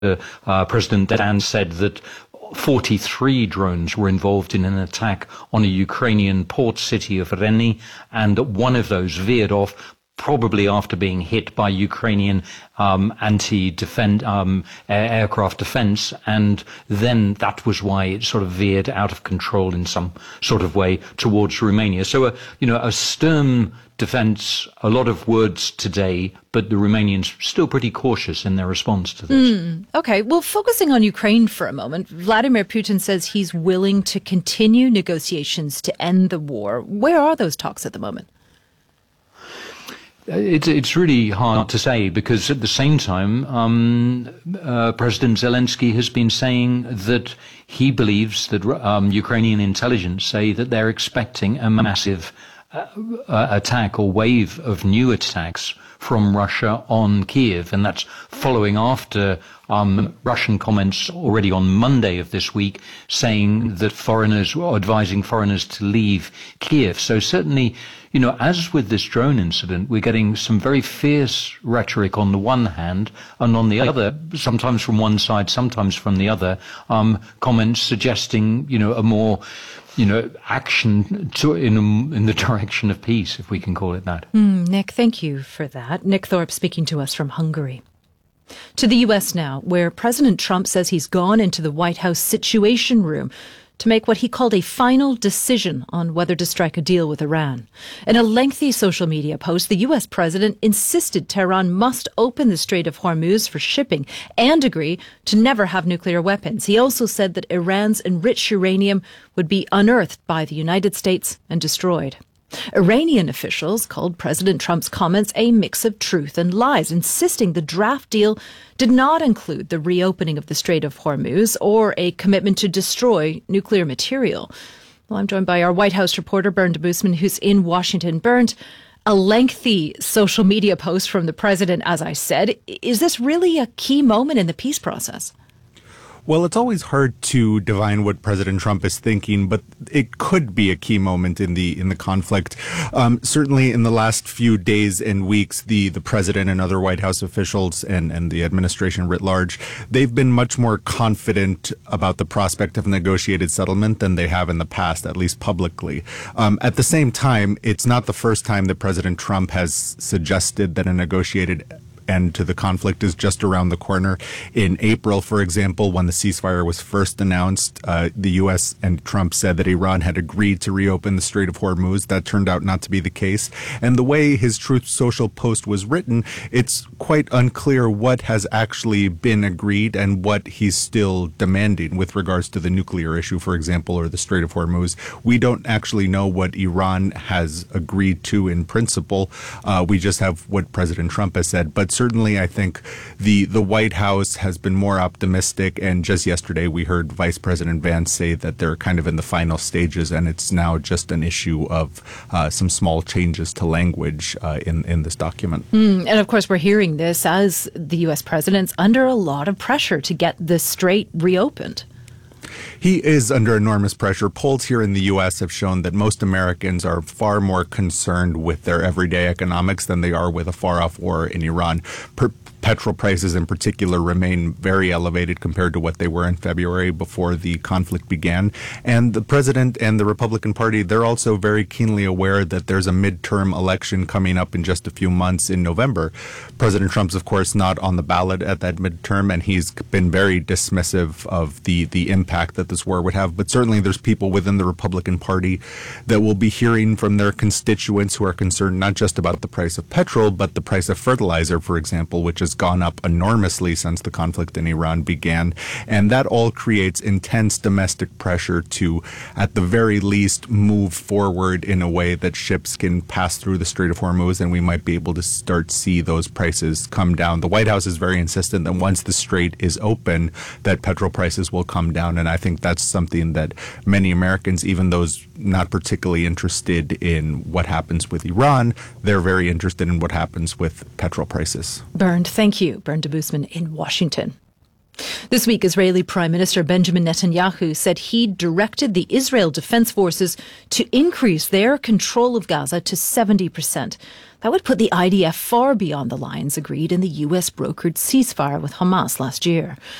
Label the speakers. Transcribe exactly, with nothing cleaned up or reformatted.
Speaker 1: uh, President Erdogan said that forty-three drones were involved in an attack on a Ukrainian port city of Reni, and one of those veered off, probably after being hit by Ukrainian um, anti-defense um, aircraft defense, and then that was why it sort of veered out of control in some sort of way towards Romania. So, a, you know, a stern defense, a lot of words today, but the Romanians still pretty cautious in their response to this.
Speaker 2: Mm, okay, well, focusing on Ukraine for a moment, Vladimir Putin says he's willing to continue negotiations to end the war. Where are those talks at the moment?
Speaker 1: It's it's really hard to say, because at the same time, um, uh, President Zelensky has been saying that he believes that um, Ukrainian intelligence say that they're expecting a massive uh, uh, attack or wave of new attacks from Russia on Kiev, and that's following after um, Russian comments already on Monday of this week saying that foreigners were advising foreigners to leave Kiev. So certainly, you know, as with this drone incident, we're getting some very fierce rhetoric on the one hand, and on the other, sometimes from one side, sometimes from the other, um, comments suggesting, you know, a more, you know, action to, in, in the direction of peace, if we can call it that.
Speaker 2: Mm, Nick, thank you for that. Nick Thorpe speaking to us from Hungary. To the U S now, where President Trump says he's gone into the White House Situation Room to make what he called a final decision on whether to strike a deal with Iran. In a lengthy social media post, the U S president insisted Tehran must open the Strait of Hormuz for shipping and agree to never have nuclear weapons. He also said that Iran's enriched uranium would be unearthed by the United States and destroyed. Iranian officials called President Trump's comments a mix of truth and lies, insisting the draft deal did not include the reopening of the Strait of Hormuz or a commitment to destroy nuclear material. Well, I'm joined by our White House reporter, Bernd Debusmann, who's in Washington. Bernd, a lengthy social media post from the president, as I said. Is this really a key moment in the peace process?
Speaker 3: Well, it's always hard to divine what President Trump is thinking, but it could be a key moment in the in the conflict. Um, certainly, in the last few days and weeks, the the president and other White House officials and and the administration writ large, they've been much more confident about the prospect of a negotiated settlement than they have in the past, at least publicly. Um, at the same time, it's not the first time that President Trump has suggested that a negotiated end to the conflict is just around the corner. In April, for example, when the ceasefire was first announced, uh, the U S and Trump said that Iran had agreed to reopen the Strait of Hormuz. That turned out not to be the case. And the way his Truth Social post was written, it's quite unclear what has actually been agreed and what he's still demanding with regards to the nuclear issue, for example, or the Strait of Hormuz. We don't actually know what Iran has agreed to in principle. Uh, we just have what President Trump has said. But certainly, I think the the White House has been more optimistic, and just yesterday we heard Vice President Vance say that they're kind of in the final stages, and it's now just an issue of uh, some small changes to language uh, in in this document.
Speaker 2: Mm, and of course, we're hearing this as the U S president's under a lot of pressure to get the strait reopened.
Speaker 3: He is under enormous pressure. Polls here in the U S have shown that most Americans are far more concerned with their everyday economics than they are with a far-off war in Iran. Per- Petrol prices in particular remain very elevated compared to what they were in February before the conflict began. And the president and the Republican Party, they're also very keenly aware that there's a midterm election coming up in just a few months in November. President Trump's, of course, not on the ballot at that midterm, and he's been very dismissive of the, the impact that this war would have. But certainly there's people within the Republican Party that will be hearing from their constituents who are concerned not just about the price of petrol, but the price of fertilizer, for example, which is gone up enormously since the conflict in Iran began. And that all creates intense domestic pressure to, at the very least, move forward in a way that ships can pass through the Strait of Hormuz, and we might be able to start see those prices come down. The White House is very insistent that once the strait is open, that petrol prices will come down. And I think that's something that many Americans, even those not particularly interested in what happens with Iran, they're very interested in what happens with petrol prices.
Speaker 2: Bernd, thank you. Bernd Debusmann in Washington. This week, Israeli Prime Minister Benjamin Netanyahu said he directed the Israel Defense Forces to increase their control of Gaza to seventy percent. That would put the I D F far beyond the lines agreed in the U S-brokered ceasefire with Hamas last year.